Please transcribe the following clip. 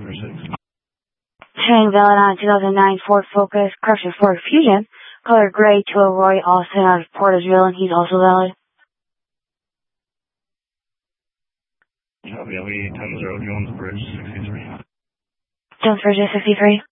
Showing valid on 2009 Ford Focus, correction, Ford Fusion, color gray to a Roy Austin out of Portersville, and he's also valid. Copy, LE 10-0, Jones Bridge 63. Jones Bridge 63.